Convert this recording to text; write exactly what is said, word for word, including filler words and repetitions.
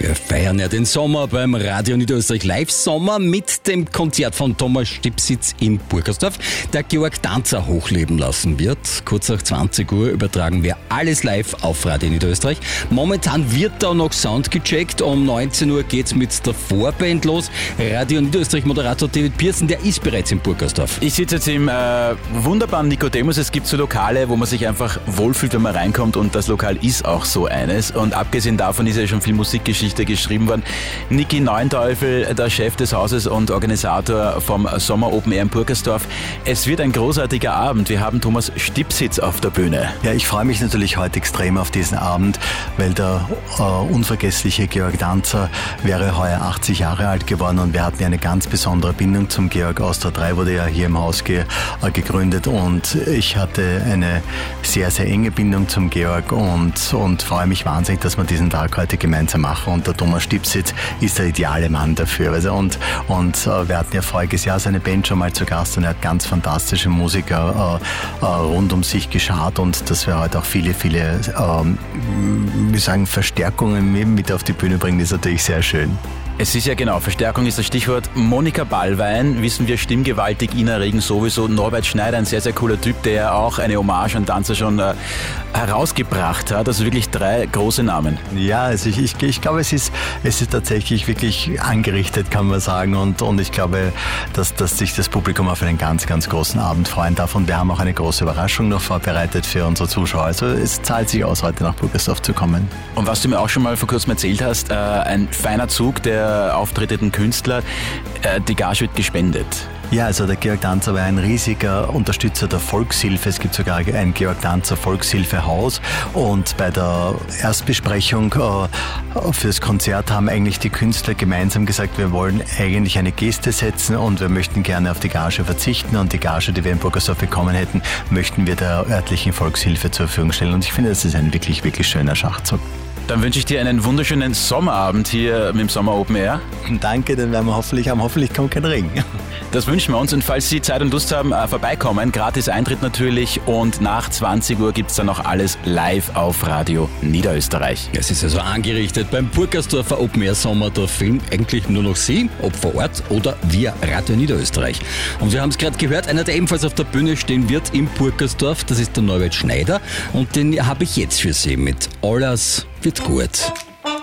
Wir feiern ja den Sommer beim Radio Niederösterreich Live Sommer mit dem Konzert von Thomas Stipsitz in Burgersdorf, der Georg Danzer hochleben lassen wird. Kurz nach zwanzig Uhr übertragen wir alles live auf Radio Niederösterreich. Momentan wird da noch Sound gecheckt. Um neunzehn Uhr geht's mit der Vorband los. Radio Niederösterreich Moderator David Pearson, der ist bereits in Burgersdorf. Ich sitze jetzt im äh, wunderbaren Nikodemus. Es gibt so Lokale, wo man sich einfach wohlfühlt, wenn man reinkommt, und das Lokal ist auch so eines. Und abgesehen davon ist ja schon viel Musikgeschichte geschrieben worden. Niki Neuenteufel, der Chef des Hauses und Organisator vom Sommer Open Air in Burgersdorf. Es wird ein großartiger Abend. Wir haben Thomas Stipsitz auf der Bühne. Ja, ich freue mich natürlich heute extrem auf diesen Abend, weil der äh, unvergessliche Georg Danzer wäre heuer achtzig Jahre alt geworden, und wir hatten ja eine ganz besondere Bindung zum Georg. Austria drei wurde ja hier im Haus ge, äh, gegründet, und ich hatte eine sehr, sehr enge Bindung zum Georg und, und freue mich wahnsinnig, dass wir diesen Tag heute gemeinsam machen. Und der Thomas Stipsitz ist der ideale Mann dafür. Also und und äh, wir hatten ja voriges Jahr seine Band schon mal zu Gast, und er hat ganz fantastische Musiker äh, äh, rund um sich geschart, und dass wir heute auch viele, viele, ähm, wir sagen, Verstärkungen mit auf die Bühne bringen, ist natürlich sehr schön. Es ist ja genau, Verstärkung ist das Stichwort. Monika Ballwein, wissen wir, stimmgewaltig, Ina Regen sowieso. Norbert Schneider, ein sehr, sehr cooler Typ, der ja auch eine Hommage an Danzer schon äh, herausgebracht hat. Also wirklich drei große Namen. Ja, also ich, ich, ich glaube, es ist, es ist tatsächlich wirklich angerichtet, kann man sagen. Und, und ich glaube, dass, dass sich das Publikum auf einen ganz, ganz großen Abend freuen darf. Und wir haben auch eine große Überraschung noch vorbereitet für unsere Zuschauer. Also es zahlt sich aus, heute nach Burgersdorf zu kommen. Und was du mir auch schon mal vor kurzem erzählt hast, äh, ein feiner Zug der auftretenden Künstler, äh, die Gage wird gespendet. Ja, also der Georg Danzer war ein riesiger Unterstützer der Volkshilfe. Es gibt sogar ein Georg Danzer Volkshilfehaus, und bei der Erstbesprechung äh, fürs Konzert haben eigentlich die Künstler gemeinsam gesagt, wir wollen eigentlich eine Geste setzen und wir möchten gerne auf die Gage verzichten, und die Gage, die wir in Burgersdorf bekommen hätten, möchten wir der örtlichen Volkshilfe zur Verfügung stellen, und ich finde, das ist ein wirklich, wirklich schöner Schachzug. Dann wünsche ich dir einen wunderschönen Sommerabend hier mit dem Sommer Open Air. Danke, den werden wir hoffentlich haben. Hoffentlich kommt kein Regen. Das wünschen wir uns, und falls Sie Zeit und Lust haben, vorbeikommen, gratis Eintritt natürlich, und nach zwanzig Uhr gibt es dann noch alles live auf Radio Niederösterreich. Es ist also angerichtet beim Burgersdorfer Open Air Sommer. Da filmen eigentlich nur noch Sie, ob vor Ort oder via Radio Niederösterreich. Und Sie haben es gerade gehört, einer, der ebenfalls auf der Bühne stehen wird in Burgersdorf, das ist der Norbert Schneider, und den habe ich jetzt für Sie mit Alles wird gut.